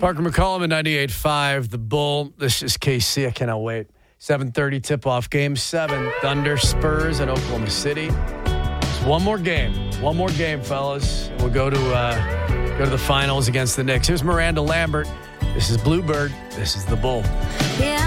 Parker McCollum at 98.5, the Bull. This is KC. I cannot wait. 7:30 tip-off, Game 7. Thunder, Spurs in Oklahoma City. Just one more game, fellas. We'll go to the finals against the Knicks. Here's Miranda Lambert. This is Bluebird. This is the Bull. Yeah.